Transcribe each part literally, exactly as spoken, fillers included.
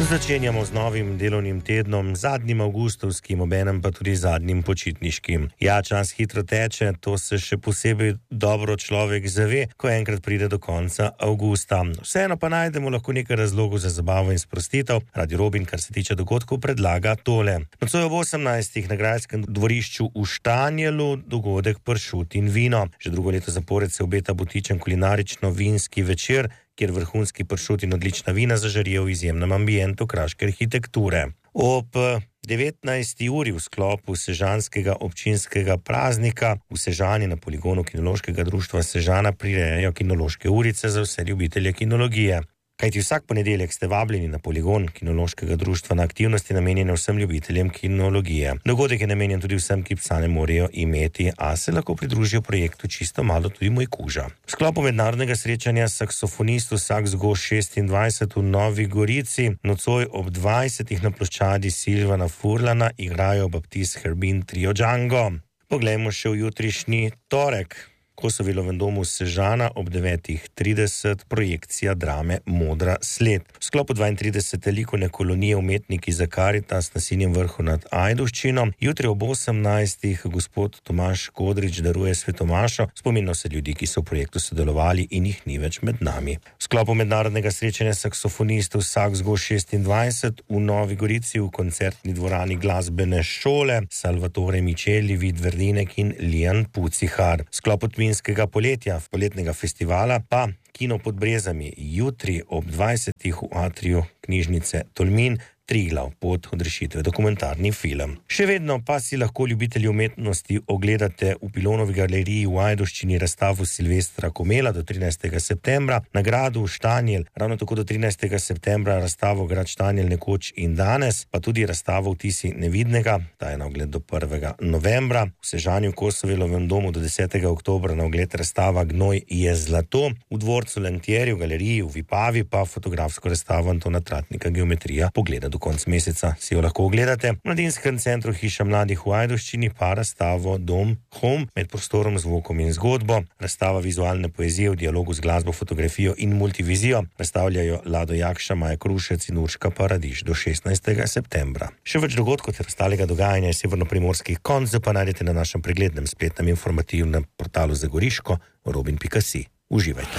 Začenjamo z novim delovnim tednom, zadnjim avgustovskim, obenem pa tudi zadnjim počitniškim. Ja, čas hitro teče, to se še posebej dobro človek zave, ko enkrat pride do konca avgusta. Vseeno pa najdemo lahko nekaj razlogov za zabavo in sprostitev. Radio Robin, kar se tiče dogodkov, predlaga tole. Nocoj ob osemnajstih na grajskem dvorišču v Štanjelu dogodek Pršut in vino. Že drugo leto zapored se obeta butičen kulinarično-vinski večer, kjer vrhunski pršut in odlična vina zažarijo v izjemnem ambientu kraške arhitekture. Ob devetnajsti uri v sklopu sežanskega občinskega praznika v Sežani na poligonu Kinološkega društva Sežana prirejajo kinološke urice za vse ljubitelje kinologije. Kajti vsak ponedeljek ste vabljeni na poligon Kinološkega društva na aktivnosti namenjene vsem ljubiteljem kinologije. Dogodek je namenjen tudi vsem, ki psa ne morejo imeti, a se lahko pridružijo projektu čisto malo tudi moj kuža. V sklopu mednarodnega srečanja saksofonistov Saxgo šestindvajset v Novi Gorici nocoj ob dvajsetih na ploščadi Silvana Furlana igrajo Baptist Herbin Trio Django. Poglejmo še v jutrišnji torek. Kosovilovem domu Sežana ob devetih trideset projekcija drame Modra sled. V sklopu dvaintridesete likovne kolonije umetniki za Karitas na Sinjem vrhu nad Ajdovščino. Jutri ob osemnajstih gospod Tomaž Kodrič daruje svetomašo, spominja se ljudi, ki so v projektu sodelovali in jih ni več med nami. V sklopu mednarodnega srečanja saksofonistov Saxgo šestindvajset v Novi Gorici v koncertni dvorani glasbene šole Salvatore Micheli, Vid Verlinek in Lijan Pucihar. V sklopu Tminskega poletja, poletnega festivala, pa Kino pod brezami jutri ob dvajsetih v atriju knjižnice Tolmin, Triglav, pot odrešitve, dokumentarni film. Še vedno pa si lahko ljubitelji umetnosti ogledate v Pilonovi galeriji v Ajdovščini razstavo Silvestra Komela do trinajstega septembra, na gradu Štanjel, ravno tako do trinajstega septembra razstavo Grad Štanjel nekoč in danes, pa tudi razstavo Vtisi nevidnega, ta je na ogled do prvega novembra, v Sežani v Kosovilovem domu do desetega oktobra na ogled razstava Gnoj je zlato, v dvorcu Lentjeri v galeriji v Vipavi pa fotografsko razstavo Antona Tratnika Geometrija pogleda do konca meseca, si jo lahko ogledate. V Mladinskem centru Hiša mladih v Ajdovščini pa razstavo Dom Home med prostorom, zvokom in zgodbo, razstava vizualne poezije v dialogu z glasbo, fotografijo in multivizijo, razstavljajo Lado Jakša, Maja Krušec in Urška Paradiž do šestnajstega septembra. Še več dogodkov ter ostalega dogajanja iz severnoprimorskih koncev pa najdete na našem preglednem spletnem informativnem portalu za Goriško robin pika si. Uživajte.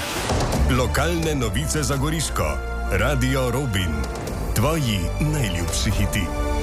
Lokalne novice za Goriško. Radio Robin. Tvoji najljubši hiti.